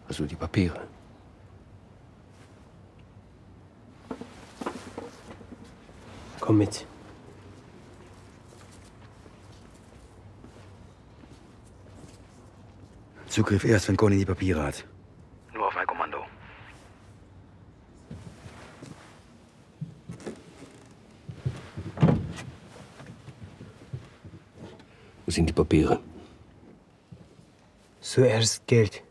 Also die Papiere. Komm mit. Zugriff erst, wenn Conny die Papiere hat. Nur auf mein Kommando. Wo sind die Papiere? Zuerst Geld.